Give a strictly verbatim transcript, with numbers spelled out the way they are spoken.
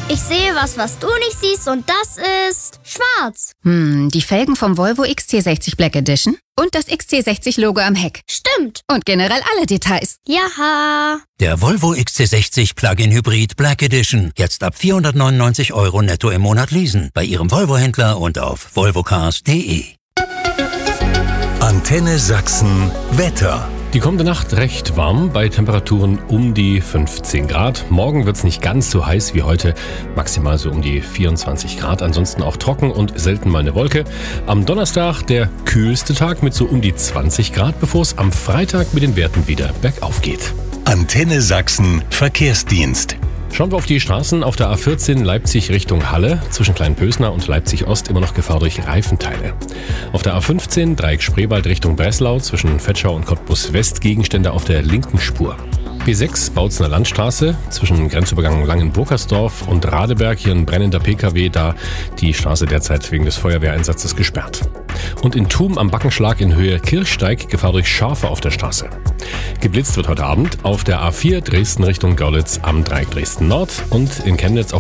Ich sehe was, was du nicht siehst und das ist schwarz. Hm, die Felgen vom Volvo X C sechzig Black Edition und das X C sechzig Logo am Heck. Stimmt. Und generell alle Details. Jaha. Der Volvo X C sechzig Plug-in Hybrid Black Edition. Jetzt ab vierhundertneunundneunzig Euro netto im Monat leasen. Bei Ihrem Volvo-Händler und auf volvocars punkt de. Antenne Sachsen Wetter. Die kommende Nacht recht warm, bei Temperaturen um die fünfzehn Grad. Morgen wird es nicht ganz so heiß wie heute, maximal so um die vierundzwanzig Grad. Ansonsten auch trocken und selten mal eine Wolke. Am Donnerstag der kühlste Tag mit so um die zwanzig Grad, bevor es am Freitag mit den Werten wieder bergauf geht. Antenne Sachsen Verkehrsdienst. Schauen wir auf die Straßen. Auf der A vierzehn Leipzig Richtung Halle, zwischen Kleinpösner und Leipzig Ost immer noch Gefahr durch Reifenteile. Auf der A fünfzehn Dreieck Spreewald Richtung Breslau, zwischen Vetschau und Cottbus West Gegenstände auf der linken Spur. B sechs Bautzener Landstraße, zwischen Grenzübergang Langenburgersdorf und Radeberg, hier ein brennender P K W, da die Straße derzeit wegen des Feuerwehreinsatzes gesperrt. Und in Thum am Backenschlag in Höhe Kirchsteig Gefahr durch Schafe auf der Straße. Geblitzt wird heute Abend auf der A vier Dresden Richtung Görlitz am Dreieck Dresden Nord und in Chemnitz auf